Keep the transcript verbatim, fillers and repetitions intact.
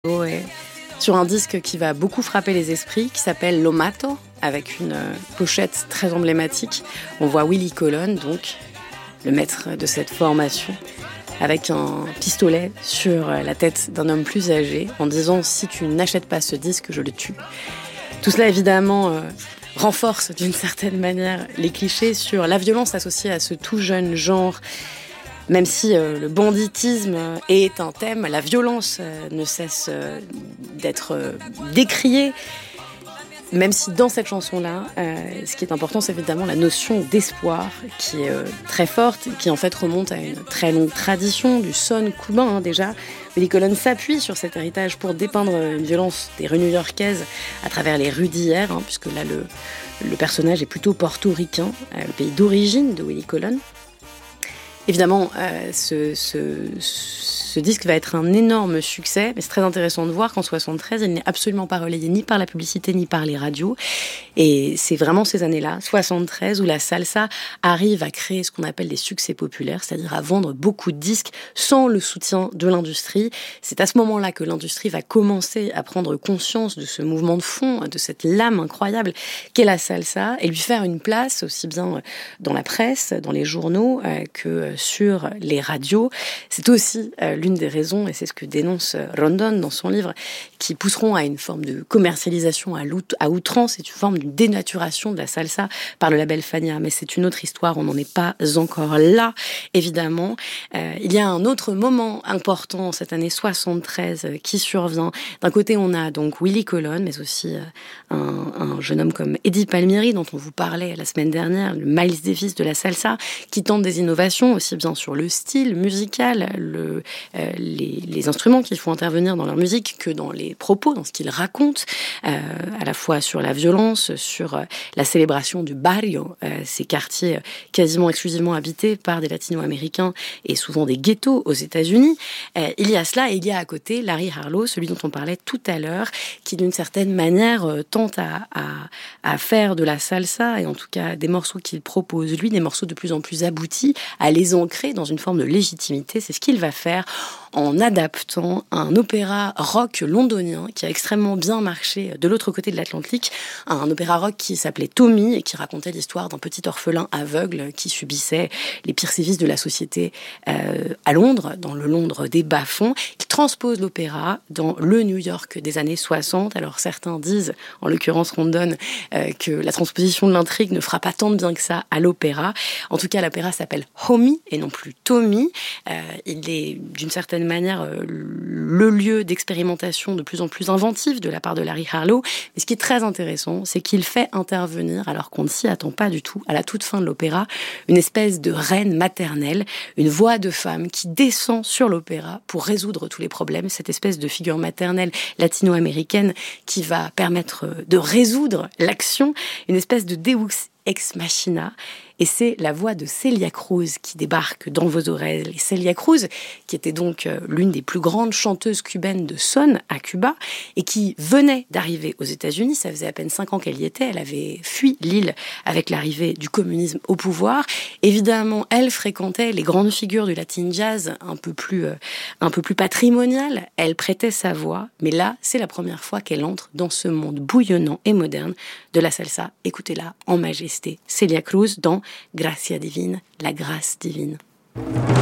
Ouais. Sur un disque qui va beaucoup frapper les esprits, qui s'appelle Lo Mato, avec une euh, pochette très emblématique. On voit Willie Colon, donc, le maître de cette formation, avec un pistolet sur la tête d'un homme plus âgé, en disant « Si tu n'achètes pas ce disque, je le tue ». Tout cela, évidemment, euh, renforce d'une certaine manière les clichés sur la violence associée à ce tout jeune genre. Même si euh, le banditisme est un thème, la violence euh, ne cesse euh, d'être euh, décriée. Même si dans cette chanson-là, euh, ce qui est important, c'est évidemment la notion d'espoir, qui est euh, très forte, qui en fait remonte à une très longue tradition du son cubain, hein, déjà. Willie Colon s'appuie sur cet héritage pour dépeindre une violence des rues new-yorkaises à travers les rues d'hier, hein, puisque là, le, le personnage est plutôt portoricain, euh, le pays d'origine de Willie Colon. Évidemment, euh, ce, ce, ce disque va être un énorme succès, mais c'est très intéressant de voir qu'en soixante-treize, il n'est absolument pas relayé ni par la publicité ni par les radios. Et c'est vraiment ces années-là, soixante-treize, où la salsa arrive à créer ce qu'on appelle des succès populaires, c'est-à-dire à vendre beaucoup de disques sans le soutien de l'industrie. C'est à ce moment-là que l'industrie va commencer à prendre conscience de ce mouvement de fond, de cette lame incroyable qu'est la salsa, et lui faire une place aussi bien dans la presse, dans les journaux, euh, que sur les radios. C'est aussi euh, l'une des raisons, et c'est ce que dénonce Rondon dans son livre, qui pousseront à une forme de commercialisation à, à outrance, c'est une forme de dénaturation de la salsa par le label Fania. Mais c'est une autre histoire, on n'en est pas encore là, évidemment. Euh, il y a un autre moment important, cette année soixante-treize, euh, qui survient. D'un côté, on a donc Willie Colon, mais aussi euh, un, un jeune homme comme Eddie Palmieri, dont on vous parlait la semaine dernière, le Miles Davis de la salsa, qui tente des innovations, aussi bien sur le style musical, le, euh, les, les instruments qu'il faut intervenir dans leur musique, que dans les propos, dans ce qu'ils racontent, euh, à la fois sur la violence, sur euh, la célébration du barrio, euh, ces quartiers quasiment exclusivement habités par des latino-américains et souvent des ghettos aux États-Unis. Euh, il y a cela, et il y a à côté Larry Harlow, celui dont on parlait tout à l'heure, qui d'une certaine manière euh, tente à, à, à faire de la salsa, et en tout cas des morceaux qu'il propose, lui, des morceaux de plus en plus aboutis, à les ancrer dans une forme de légitimité. C'est ce qu'il va faire en adaptant un opéra rock londonien qui a extrêmement bien marché de l'autre côté de l'Atlantique, un opéra rock qui s'appelait Tommy et qui racontait l'histoire d'un petit orphelin aveugle qui subissait les pires sévices de la société euh, à Londres, dans le Londres des bas-fonds. Il transpose l'opéra dans le New York des années soixante. Alors certains disent, en l'occurrence Rondon, euh, que la transposition de l'intrigue ne fera pas tant de bien que ça à l'opéra. En tout cas, l'opéra s'appelle Homie et non plus Tommy. Euh, il est d'une certaine manière euh, le lieu d'expérimentation de plus en plus inventif de la part de Larry Harlow. Mais ce qui est très intéressant, c'est qu'il fait intervenir, alors qu'on ne s'y attend pas du tout, à la toute fin de l'opéra, une espèce de reine maternelle, une voix de femme qui descend sur l'opéra pour résoudre tous les problèmes, cette espèce de figure maternelle latino-américaine qui va permettre de résoudre l'action, une espèce de Deus ex machina. Et c'est la voix de Celia Cruz qui débarque dans vos oreilles. Et Celia Cruz, qui était donc l'une des plus grandes chanteuses cubaines de son à Cuba, et qui venait d'arriver aux États-Unis. Ça faisait à peine cinq ans qu'elle y était. Elle avait fui l'île avec l'arrivée du communisme au pouvoir. Évidemment, elle fréquentait les grandes figures du latin jazz un peu plus, euh, un peu plus patrimonial. Elle prêtait sa voix. Mais là, c'est la première fois qu'elle entre dans ce monde bouillonnant et moderne de la salsa. Écoutez-la en majesté. Celia Cruz dans Gracia Divine, la grâce divine.